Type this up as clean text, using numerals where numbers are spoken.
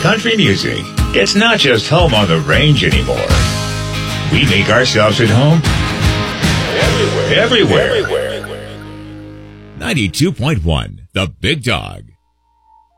country music. It's not just home on the range anymore. We make ourselves at home everywhere. 92.1, The Big Dog.